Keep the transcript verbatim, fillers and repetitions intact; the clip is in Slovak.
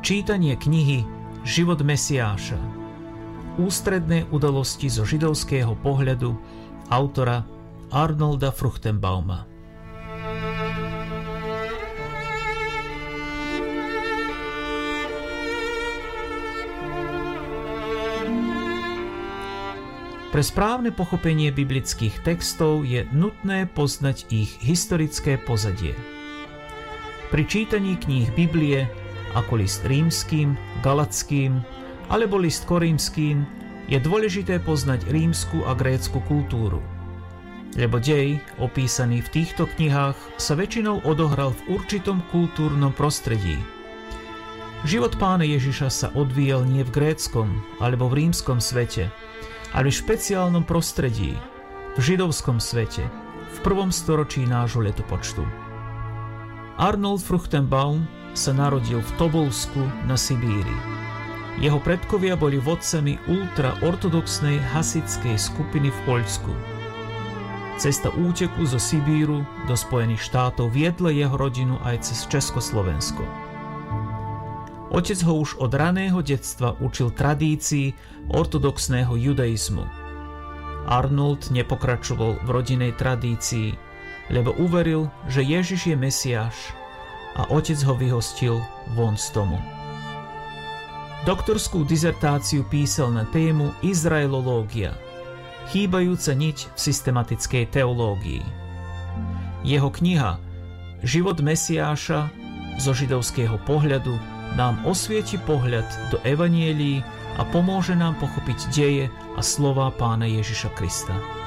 Čítanie knihy Život Mesiáša. Ústredné udalosti zo židovského pohľadu autora Arnolda Fruchtenbauma. Pre správne pochopenie biblických textov je nutné poznať ich historické pozadie. Pri čítaní kníh Biblie ako list rímskym, galatským alebo list korímskym je dôležité poznať rímsku a grécku kultúru. Lebo dej, opísaný v týchto knihách, sa väčšinou odohral v určitom kultúrnom prostredí. Život Pána Ježiša sa odvíjal nie v gréckom alebo v rímskom svete, ale v špeciálnom prostredí, v židovskom svete, v prvom storočí nášho letopočtu. Arnold Fruchtenbaum sa narodil v Tobolsku na Sibíri. Jeho predkovia boli vodcami ultraortodoxnej hasičskej skupiny v Poľsku. Cesta úteku zo Sibíru do Spojených štátov viedla jeho rodinu aj cez Československo. Otec ho už od raného detstva učil tradícii ortodoxného judaizmu. Arnold nepokračoval v rodinnej tradícii, lebo uveril, že Ježiš je Mesiáš, a otec ho vyhostil von z domu. Doktorskú dizertáciu písal na tému Izraelológia, chýbajúca niť v systematickej teológii. Jeho kniha Život Mesiáša zo židovského pohľadu nám osvieti pohľad do evanielií a pomôže nám pochopiť deje a slová Pána Ježiša Krista.